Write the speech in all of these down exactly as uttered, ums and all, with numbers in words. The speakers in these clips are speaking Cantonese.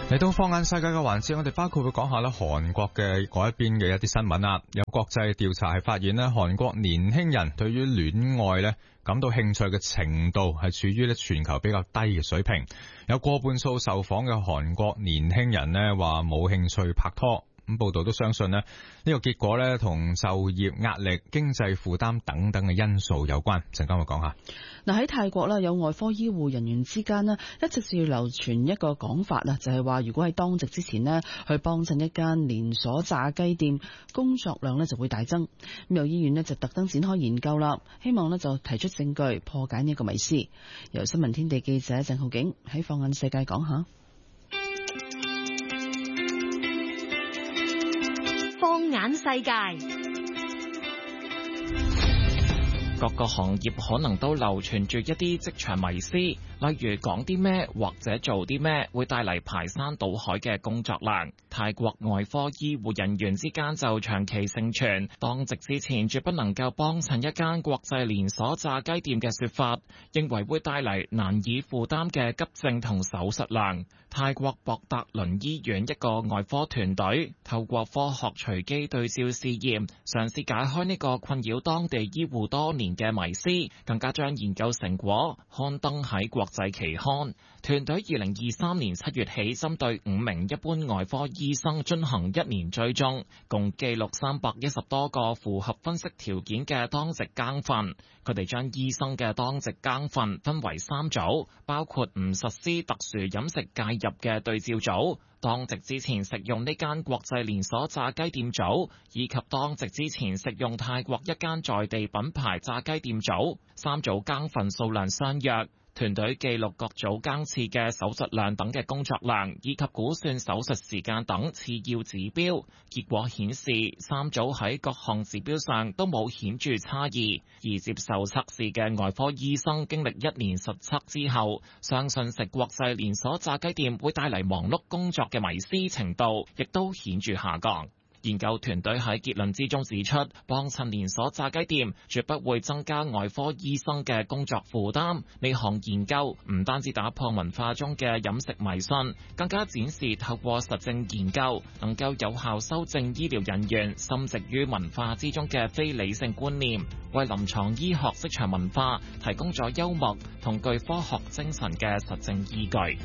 嚟到放眼世界嘅環節，我哋包括會講下咧韓國嘅嗰一邊嘅一啲新聞啦。有國際調查係發現咧，韓國年輕人對於戀愛咧感到興趣嘅程度係處於咧全球比較低嘅水平。有過半數受訪嘅韓國年輕人咧話冇興趣拍拖。咁報道都相信咧呢個結果咧同就業壓力、經濟負擔等等嘅因素有關。陣間我講下。 嗱，喺泰國啦，有外科醫護人員之間咧一直是流傳一個講法啊，就係話如果喺當值之前咧去幫襯一間連鎖炸雞店，工作量咧就會大增。咁有醫院咧就特登展開研究啦，希望咧就提出證據破解呢個迷思。由新聞天地記者鄭浩景喺放眼世界講下。 放眼世界， 各個行業可能都流傳住一啲職場迷思，例如講啲咩或者做啲咩會帶嚟排山倒海嘅工作量。泰國外科醫護人員之間就長期盛傳，當值之前絕不能夠幫襯一間國際連鎖炸雞店嘅說法，認為會帶嚟難以負擔嘅急症同手術量。泰國博達倫醫院一個外科團隊透過科學隨機對照試驗，嘗試解開呢個困擾當地醫護多年嘅迷思，更加將研究成果刊登喺國際期刊。團隊二零二三年七月起，針對五名一般外科醫生進行一年追蹤，共記錄三百一十多個符合分析條件嘅當值更訓。佢哋將醫生嘅當值更訓分為三組，包括唔實施特殊飲食介入嘅對照組，當值之前食用呢間國際連鎖炸雞店組，以及當值之前食用泰國一間在地品牌炸雞店組。三組更訓數量相若。團隊記錄各組更次嘅手術量等嘅工作量，以及估算手術時間等次要指標。結果顯示，三組喺各項指標上都冇顯著差異。而接受測試嘅外科醫生經歷一年實測之後，相信食國際連鎖炸雞店會帶嚟忙碌工作嘅迷思程度，亦都顯著下降。研究團隊喺結論之中指出，幫襯連鎖炸雞店絕不會增加外科醫生嘅工作負擔。呢項研究唔單止打破文化中嘅飲食迷信，更加展示透過實證研究，能夠有效修正醫療人員深植於文化之中嘅非理性觀念，為臨床醫學職場文化提供咗幽默同具科學精神嘅實證依據。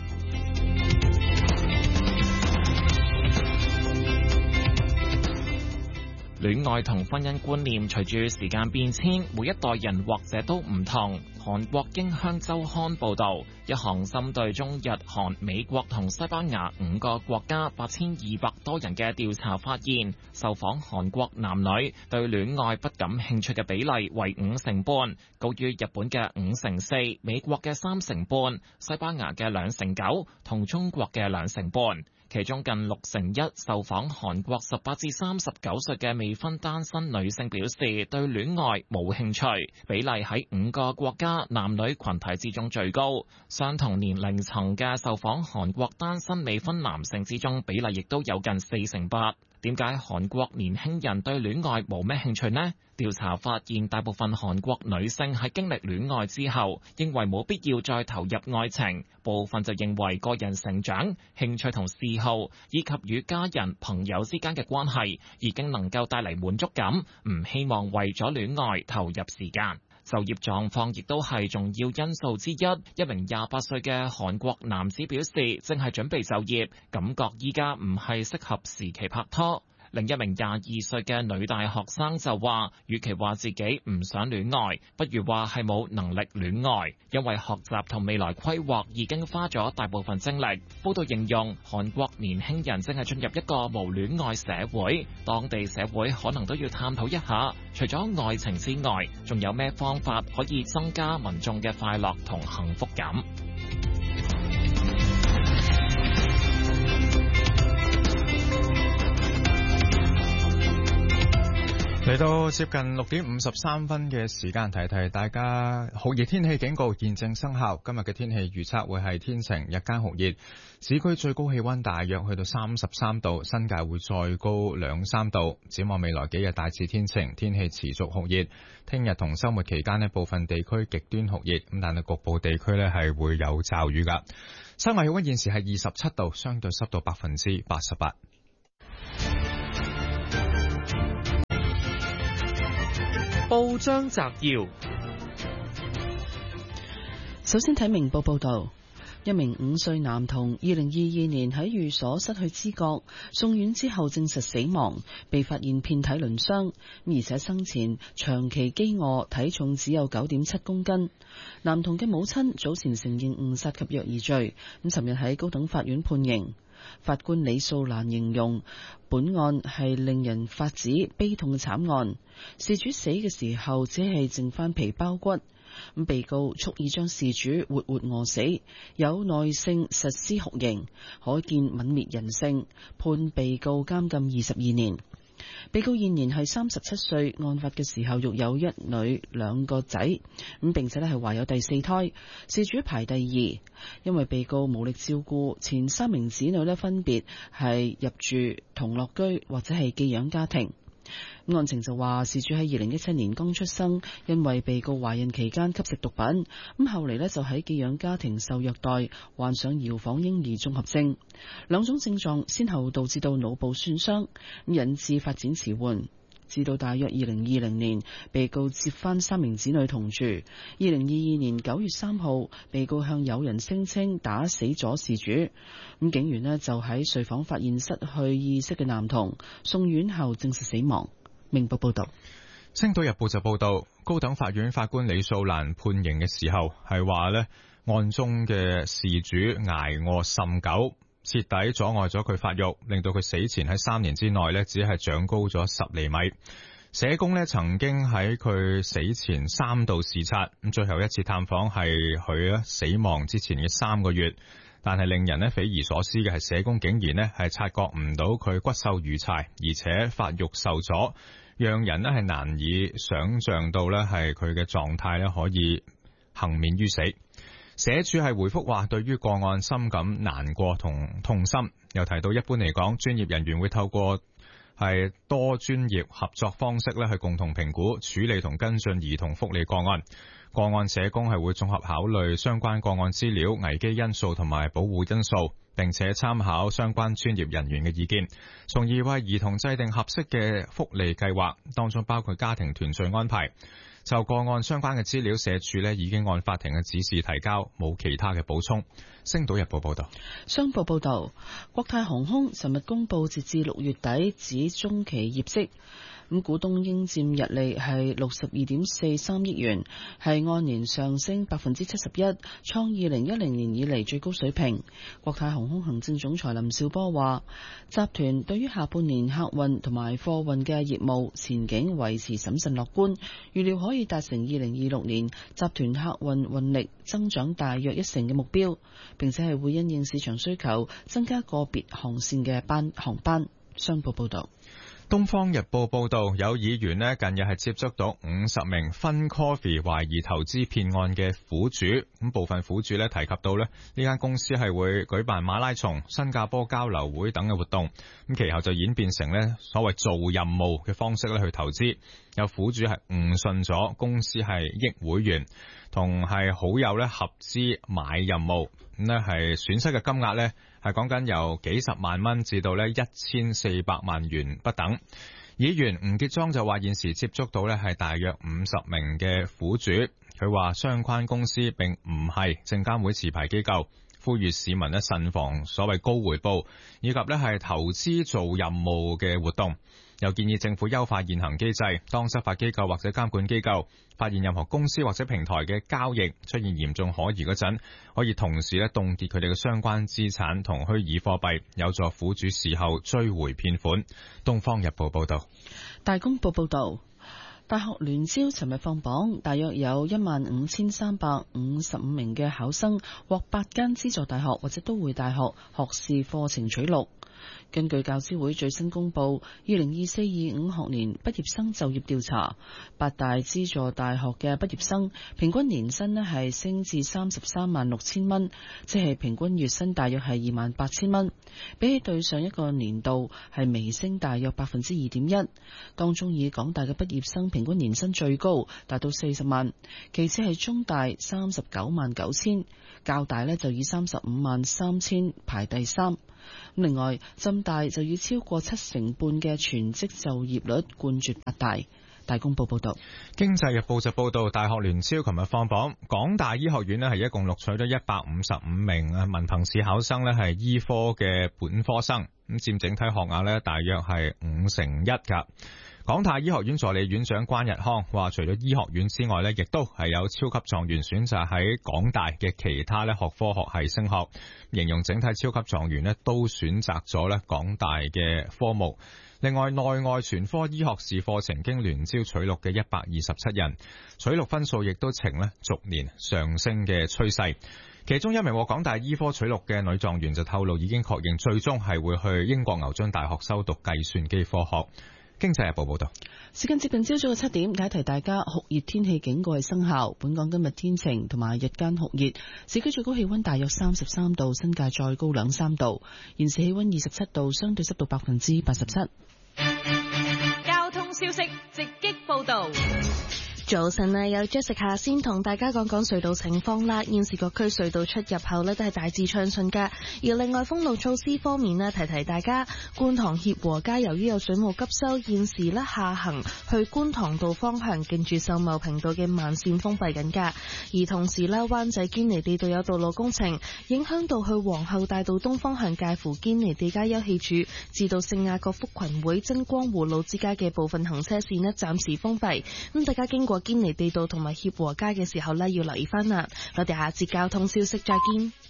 戀愛同婚姻觀念隨住時間變遷，每一代人或者都唔同。韓國英鄉周刊報導，一項針對中日韓美國同西班牙五個國家八千二百多人嘅調查發現，受訪韓國男女對戀愛不感興趣嘅比例為五成半，高於日本嘅五成四、美國嘅三成半、西班牙嘅兩成九同中國嘅兩成半。其中近六成一受訪韓國十八至三十九歲嘅未婚單身女性表示對戀愛冇興趣，比例喺五個國家男女群體之中最高。相同年齡層嘅受訪韓國單身未婚男性之中，比例亦都有近四成八。點解韓國年輕人對戀愛冇咩興趣呢？調查發現，大部分韓國女性喺經歷戀愛之後，認為冇必要再投入愛情，部分就認為個人成長、興趣同嗜好，以及與家人、朋友之間嘅關係，已經能夠帶嚟滿足感，唔希望為咗戀愛投入時間。就業狀況亦都係重要因素之一。一名廿八歲嘅韓國男子表示，正係準備就業，感覺依家唔係適合時期拍拖。另一名廿二歲嘅女大學生就話，與其話自己唔想戀愛，不如話係冇能力戀愛，因為學習同未來規劃已經花咗大部分精力。報道形容，韓國年輕人正係進入一個無戀愛社會，當地社會可能都要探討一下，除咗愛情之外，仲有咩方法可以增加民眾嘅快樂同幸福感。 嚟嚟到接近六點五十三分嘅時間，提提大家酷熱天氣警告現正生效。今日嘅天氣預測會係天晴，日間酷熱，市區最高氣溫大約去到三十三度，新界會再高兩三度。展望未來幾日大致天晴，天氣持續酷熱。聽日同週末期間呢，部分地區極端酷熱，咁但係局部地區呢係會有驟雨噶。室外氣溫現時係二十七度，相對濕度百分之八十八。 報章摘要： 首先睇明報報道，一名五歲男童二零二二年喺寓所失去知覺，送院之後證實死亡，被發現遍體鱗傷，而且生前長期飢餓，體重只有九點七公斤。男童嘅母親早前承認誤殺及虐兒罪，咁尋日喺高等法院判刑。法官李素蘭形容本案係令人髮指、悲痛嘅慘案。事主死嘅時候只係剩翻皮包骨，咁被告蓄意將事主活活餓死，有耐性實施酷刑，可見泯滅人性，判被告監禁二十二年。被告現年係三十七歲，案發嘅時候育有一女兩個仔，咁並且咧係懷有第四胎，事主排第二。因為被告無力照顧前三名子女咧，分別係入住同樂居或者係寄養家庭。案情就話，事主喺二零一七年剛出生，因為被告懷孕期間吸食毒品，咁後嚟呢就喺寄養家庭受虐待，患上搖晃嬰兒綜合症，兩種症狀先後導致到腦部損傷，引致發展遲緩。至到大約二零二零年，被告接返三名子女同住。二零二二年九月三號，被告向友人聲稱打死咗事主，咁警員呢就喺睡房發現失去意識嘅男童，送院後證實死亡。明報報道。 星島日報就報道，高等法院法官李素蘭判刑嘅時候係話呢，案中嘅事主捱餓甚久，徹底阻礙咗佢發育，令到佢死前喺三年之內呢只係長高咗十厘米。社工呢曾經喺佢死前三度視察，咁最後一次探訪係佢死亡之前嘅三個月。但係令人呢匪夷所思嘅係，社工竟然呢係察覺唔到佢骨瘦如柴，而且發育受阻，讓人呢係難以想象到呢係佢嘅狀態呢可以幸免於死。社署係回覆話，對於個案深感難過同痛心，又提到一般嚟講，專業人員會透過係多專業合作方式呢去共同評估、處理同跟進兒童福利個案。個案社工係會綜合考慮相關個案資料、危機因素同埋保護因素，並且參考相關專業人員嘅意見，從而為兒童制定合適嘅福利計劃，當中包括家庭團聚安排。就個案相關嘅資料，社署呢已經按法庭嘅指示提交，冇其他嘅補充。星島日報報道。 商報報道，國泰航空尋日公布截至六月底止中期業績。咁股東應佔溢利係六十二點四三億元，係按年上升百分之七十一，創二零一零年以嚟最高水平。國泰航空行政總裁林紹波話，集團對於下半年客運同埋貨運嘅業務前景維持審慎樂觀，預料可以達成二零二六年集團客運運力增長大約一成嘅目標，並且係會因應市場需求增加個別航線嘅班航班。商報報道。 東方日報報道，有議員呢近日係接觸到五十名 Fun Coffee 懷疑投資騙案嘅苦主，咁部分苦主呢提及到呢呢間公司係會舉辦馬拉松、新加坡交流會等嘅活動，咁其後就演變成呢所謂做任務嘅方式呢去投資。有苦主係誤信咗公司係益會員，同係好友呢合資買任務，咁呢係損失嘅金額呢係講緊由幾十萬蚊至到呢一千四百萬元不等。議員吳傑莊就話，現時接觸到呢係大約五十名嘅苦主，佢話相關公司並唔係證監會持牌機構，呼籲市民呢慎防所謂高回報以及呢係投資做任務嘅活動。又建議政府優化現行機制，當執法機構或者監管機構發現任何公司或者平台嘅交易出現嚴重可疑嗰陣，可以同時咧凍結佢哋嘅相關資產同虛擬貨幣，有助苦主事後追回騙款。東方日報報道。 大公報報道，大學聯招尋日放榜，大約有一萬五千三百五十五名嘅考生獲八間資助大學或者都會大學學士課程取錄。 根據教資會最新公布二零二四二五學年畢業生就業調查，八大資助大學嘅畢業生平均年薪咧係升至三十三萬六千蚊，即係平均月薪大約係二萬八千蚊，比起對上一個年度係微升大約百分之二點一。當中以港大嘅畢業生平均年薪最高，達到四十萬，其次係中大三十九萬九千，教大咧就以三十五萬三千排第三。另外，浸大就以超過七成半嘅全職就業率冠絕八大。大公報報道， 經濟日報就報道，大學聯招琴日放榜，港大醫學院咧係一共錄取咗一百五十五名文憑試考生咧係醫科嘅本科生，咁佔整體學額咧大約係五成一噶。港大醫學院助理院長關日康話，除咗醫學院之外咧，亦都係有超級狀元選擇喺港大嘅其他咧學科學系升學，形容整體超級狀元咧都選擇咗咧港大嘅科目。另外，內外全科醫學士課程經聯招取錄嘅一百二十七人，取錄分數亦都呈咧逐年上升嘅趨勢。其中一名獲港大醫科取錄嘅女狀元就透露，已經確認最終係會去英國牛津大學修讀計算機科學。經濟日報報道， 時間接近朝早嘅七點，提一提大家酷熱天氣警告係生效。本港今日天晴同埋日間酷熱，市區最高氣溫大約三十三度，新界再高兩三度。現時氣溫二十七度，相對濕度百分之八十七。 交通消息直擊報道。 早晨啊，有 Jessica 先同大家講講隧道情況啦。現時各區隧道出入口呢都係大致暢順噶。而另外封路措施方面呢，提提大家，觀塘協和街由於有水務急修，現時呢下行去觀塘道方向近住秀茂坪道嘅慢線封閉緊噶。而同時呢，灣仔堅尼地道有道路工程，影響到去皇后大道東方向介乎堅尼地街休憩處至到聖雅各福群會真光湖路之間嘅部分行車線呢暫時封閉。咁大家經過堅尼地道同埋協和街嘅時候呢，要留意翻啦。我哋下節交通消息再見。